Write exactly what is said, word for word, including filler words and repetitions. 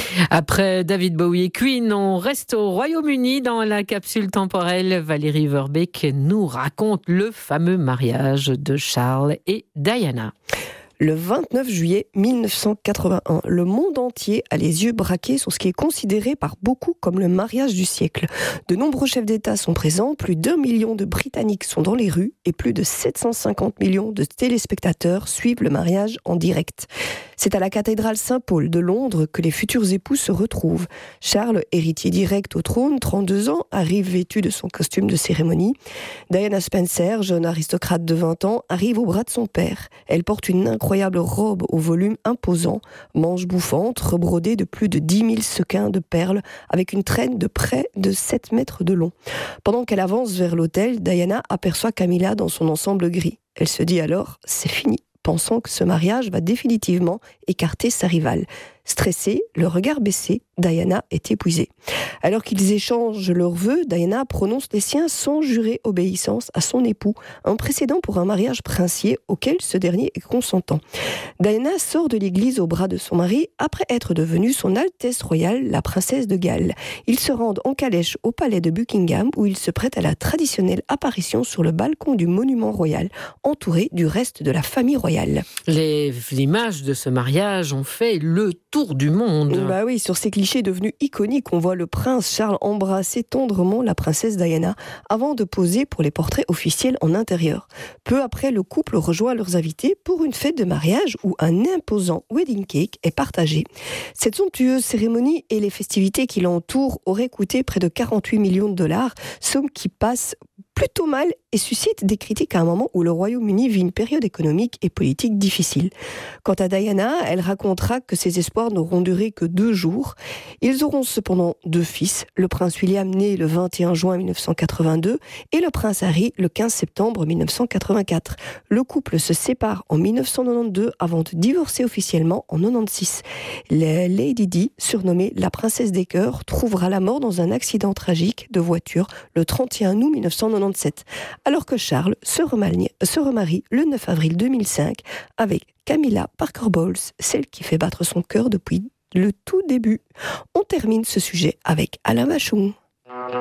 Après David Bowie et Queen, on reste au Royaume-Uni dans la capsule temporelle. Valérie Verbeek nous raconte le fameux mariage de Charles et Diana. Le vingt-neuf juillet mille neuf cent quatre-vingt-un, le monde entier a les yeux braqués sur ce qui est considéré par beaucoup comme le mariage du siècle. De nombreux chefs d'État sont présents, plus d'un million de Britanniques sont dans les rues et plus de sept cent cinquante millions de téléspectateurs suivent le mariage en direct. C'est à la cathédrale Saint-Paul de Londres que les futurs époux se retrouvent. Charles, héritier direct au trône, trente-deux ans, arrive vêtu de son costume de cérémonie. Diana Spencer, jeune aristocrate de vingt ans, arrive au bras de son père. Elle porte une incroyable robe au volume imposant, manches bouffantes, rebrodée de plus de dix mille sequins de perles, avec une traîne de près de sept mètres de long. Pendant qu'elle avance vers l'autel, Diana aperçoit Camilla dans son ensemble gris. Elle se dit alors « c'est fini », pensant que ce mariage va définitivement écarter sa rivale. Stressée, le regard baissé, Diana est épuisée. Alors qu'ils échangent leurs vœux, Diana prononce les siens sans jurer obéissance à son époux, un précédent pour un mariage princier auquel ce dernier est consentant. Diana sort de l'église au bras de son mari après être devenue son Altesse royale, la princesse de Galles. Ils se rendent en calèche au palais de Buckingham où ils se prêtent à la traditionnelle apparition sur le balcon du monument royal, entouré du reste de la famille royale. Les images de ce mariage ont fait le tour du monde. Bah oui, sur ces clichés devenus iconiques, on voit le prince Charles embrasser tendrement la princesse Diana avant de poser pour les portraits officiels en intérieur. Peu après, le couple rejoint leurs invités pour une fête de mariage où un imposant wedding cake est partagé. Cette somptueuse cérémonie et les festivités qui l'entourent auraient coûté près de quarante-huit millions de dollars, somme qui passe plutôt mal et suscite des critiques à un moment où le Royaume-Uni vit une période économique et politique difficile. Quant à Diana, elle racontera que ses espoirs n'auront duré que deux jours. Ils auront cependant deux fils, le prince William né le vingt et un juin mille neuf cent quatre-vingt-deux et le prince Harry le quinze septembre mille neuf cent quatre-vingt-quatre. Le couple se sépare en mille neuf cent quatre-vingt-douze avant de divorcer officiellement en mille neuf cent quatre-vingt-seize. La Lady Di, surnommée la princesse des cœurs, trouvera la mort dans un accident tragique de voiture le trente et un août mille neuf cent quatre-vingt-dix-sept, alors que Charles se remarie, se remarie le neuf avril deux mille cinq avec Camilla Parker Bowles, celle qui fait battre son cœur depuis le tout début. On termine ce sujet avec Alain Vachon.